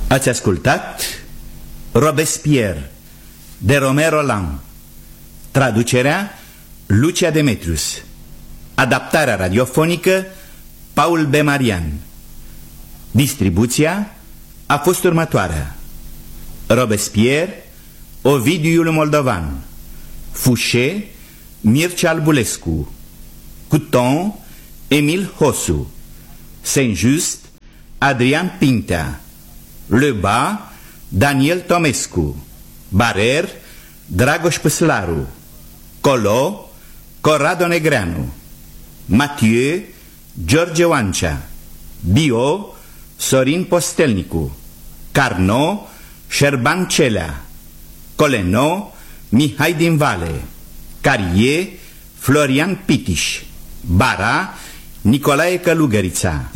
Ați ascultat Robespierre de Romain Rolland. Traducerea Lucia Demetrius. Adaptarea radiofonică Paul B. Marian. Distribuția a fost următoarea: Robespierre, Ovidiu Iuliu Moldovan. Fouché, Mircea Albulescu. Couton, Emil Hosu. Saint-Just, Adrian Pintea. Lebas, Daniel Tomescu. Barer, Dragoș Păslaru. Colo, Corrado Negreanu. Mathieu, George Oancea. Bio, Sorin Postelnicu. Carnot, Șerban Celea. Coleno, Mihai din Vale. Carie, Florian Pitiș. Bara, Nicolae Călugărița.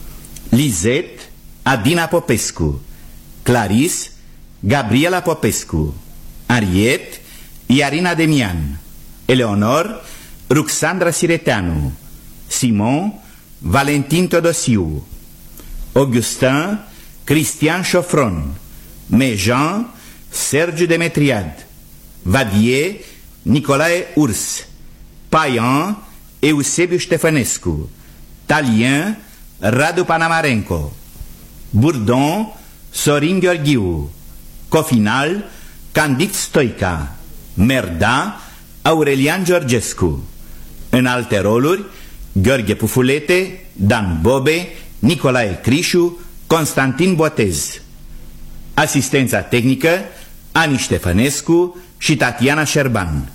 Lizet, Adina Popescu. Claris, Gabriela Popescu. Ariet, Iarina Demian. Eleonor, Ruxandra Sireteanu. Simon, Valentin Todosiu. Augustin, Cristian Șofron. Mejean, Sergiu Demetriad. Vadier, Nicolae Urs. Paian, Eusebiu Ștefănescu. Talien, Radu Panamarenco. Bourdon, Sorin Gheorghiu. Cofinal, Candid Stoica. Merda, Aurelian Georgescu. În alte roluri, Gheorghe Pufulete, Dan Bobe, Nicolae Crișu, Constantin Botez. Asistența tehnică, Ani Ștefănescu și Tatiana Șerban.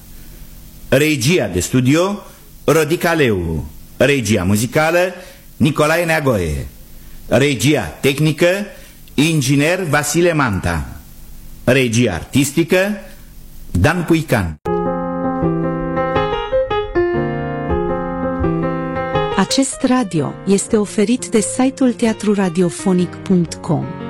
Regia de studio, Rodica Leu. Regia muzicală, Nicolae Neagoe. Regia tehnică, inginer Vasile Manta. Regia artistică, Dan Puican. Acest radio este oferit de site-ul teatruradiofonic.com.